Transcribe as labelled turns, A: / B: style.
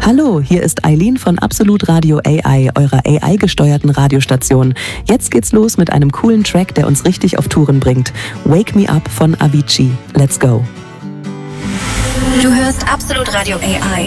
A: Hallo, hier ist Eileen von Absolut Radio AI, eurer AI-gesteuerten Radiostation. Jetzt geht's los mit einem coolen Track, der uns richtig auf Touren bringt. Wake Me Up von Avicii. Let's go.
B: Du hörst Absolut Radio AI.